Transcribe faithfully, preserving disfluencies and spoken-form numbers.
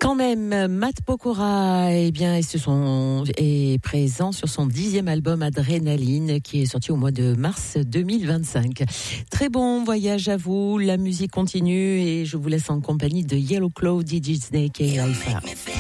Quand même, Matt Pokora, eh bien, ils se sont, est présent sur son dixième album Adrénaline, qui est sorti au mois de mars deux mille vingt-cinq. Très bon voyage à vous, la musique continue et je vous laisse en compagnie de Yellow Claw, D J Snake et Alpha.